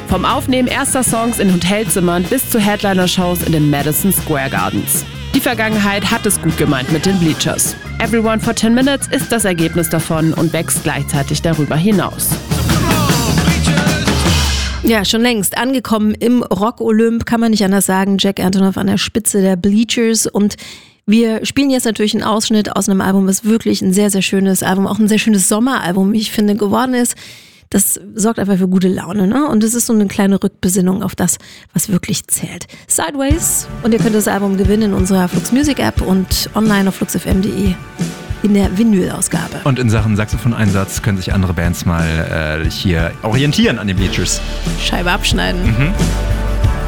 Vom Aufnehmen erster Songs in Hotelzimmern bis zu Headliner-Shows in den Madison Square Gardens. Die Vergangenheit hat es gut gemeint mit den Bleachers. Everyone for 10 Minutes ist das Ergebnis davon und wächst gleichzeitig darüber hinaus. Ja, schon längst angekommen im Rock-Olymp, kann man nicht anders sagen. Jack Antonoff an der Spitze der Bleachers. Und wir spielen jetzt natürlich einen Ausschnitt aus einem Album, was wirklich ein sehr, sehr schönes Album, auch ein sehr schönes Sommeralbum, wie ich finde, geworden ist. Das sorgt einfach für gute Laune, ne? Und es ist so eine kleine Rückbesinnung auf das, was wirklich zählt. Sideways. Und ihr könnt das Album gewinnen in unserer Flux Music App und online auf fluxfm.de in der Vinyl-Ausgabe. Und in Sachen Saxophon-Einsatz können sich andere Bands mal hier orientieren an den Bleachers. Scheibe abschneiden.